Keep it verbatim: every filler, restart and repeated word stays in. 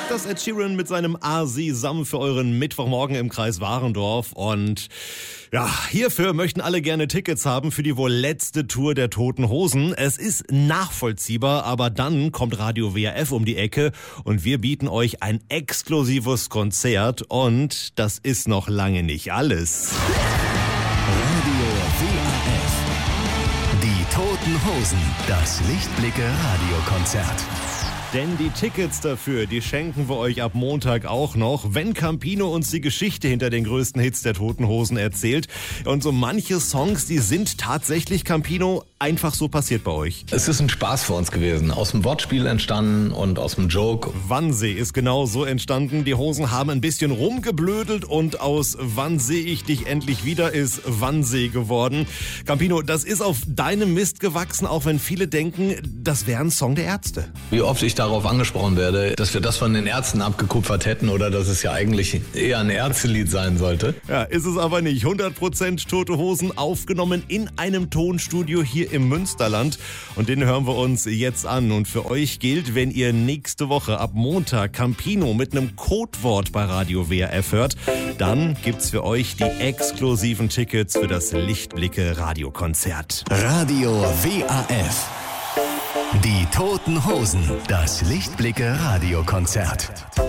das Ed Sheeran mit seinem Asisam für euren Mittwochmorgen im Kreis Warendorf. Und ja, hierfür möchten alle gerne Tickets haben für die wohl letzte Tour der Toten Hosen. Es ist nachvollziehbar, aber dann kommt Radio W R F um die Ecke und wir bieten euch ein exklusives Konzert. Und das ist noch lange nicht alles. Radio W R F. Die Toten Hosen. Das Lichtblicke-Radiokonzert. Denn die Tickets dafür, die schenken wir euch ab Montag auch noch, wenn Campino uns die Geschichte hinter den größten Hits der Toten Hosen erzählt. Und so manche Songs, die sind tatsächlich, Campino, einfach so passiert bei euch. Es ist ein Spaß für uns gewesen. Aus dem Wortspiel entstanden und aus dem Joke. Wannsee ist genau so entstanden. Die Hosen haben ein bisschen rumgeblödelt und aus Wann seh ich dich endlich wieder ist Wannsee geworden. Campino, das ist auf deinem Mist gewachsen, auch wenn viele denken, das wäre ein Song der Ärzte. Wie oft ich darauf angesprochen werde, dass wir das von den Ärzten abgekupfert hätten oder dass es ja eigentlich eher ein Ärztelied sein sollte. Ja, ist es aber nicht. hundert Prozent Tote Hosen aufgenommen in einem Tonstudio hier im Münsterland. Und den hören wir uns jetzt an. Und für euch gilt, wenn ihr nächste Woche ab Montag Campino mit einem Codewort bei Radio W R F hört, dann gibt's für euch die exklusiven Tickets für das Lichtblicke Radiokonzert. Radio W R F. Die Toten Hosen. Das Lichtblicke Radiokonzert.